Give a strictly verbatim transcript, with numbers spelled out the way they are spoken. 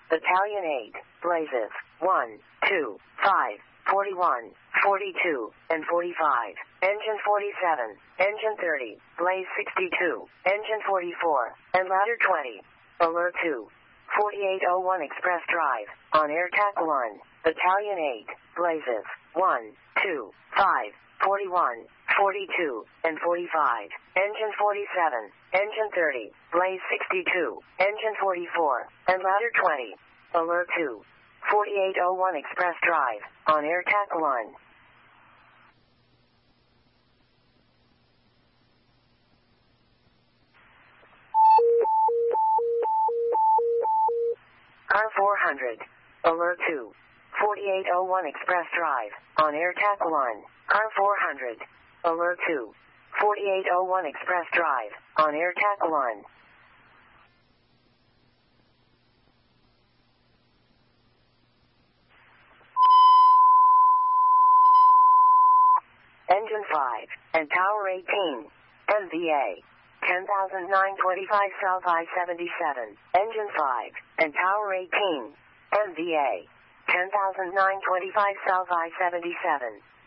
Battalion eight, Blazes, one, two, five, forty-one, forty-two, and forty-five. Engine forty-seven, Engine thirty, Blaze sixty-two, Engine forty-four, and Ladder twenty. Alert two, forty-eight oh one Express Drive, on Air Tac one, Battalion eight, Blazes, one, two, five, forty-one, forty-two, and forty-five. Engine forty-seven, Engine thirty, Blaze sixty-two, Engine forty-four, and Ladder twenty. Alert two, forty-eight oh one Express Drive, on Air Tac one. Car four hundred. Alert two, forty-eight oh one Express Drive, on Air Tac one. Car four hundred. Alert two, forty-eight oh one Express Drive, on Air Tac one. Engine five, and Tower eighteen, M V A. ten thousand nine hundred twenty-five South I seventy-seven. Engine five, and Tower eighteen, M V A. ten thousand nine hundred twenty-five South I seventy-seven.